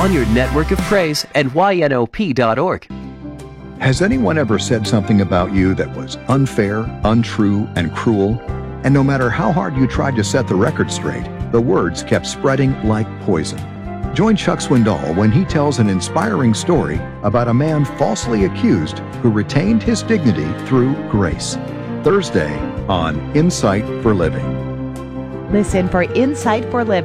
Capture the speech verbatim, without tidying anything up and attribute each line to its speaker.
Speaker 1: on your network of praise and Y N O P dot org.
Speaker 2: Has anyone ever said something about you that was unfair, untrue, and cruel? And no matter how hard you tried to set the record straight, the words kept spreading like poison. Join Chuck Swindoll when he tells an inspiring story about a man falsely accused who retained his dignity through grace. Thursday on Insight for Living.
Speaker 3: Listen for Insight for Living